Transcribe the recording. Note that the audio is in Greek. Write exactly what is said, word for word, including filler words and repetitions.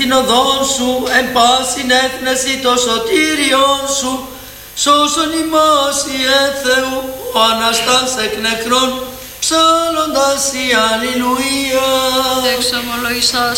την οδόν σου, εν πάσιν έθνεση το σωτήριον σου, σώσον ημάς Ιε Θεού, ο Αναστάς εκ νεκρών, ψάλλοντας η Αλληλουία. Εξομολογησάς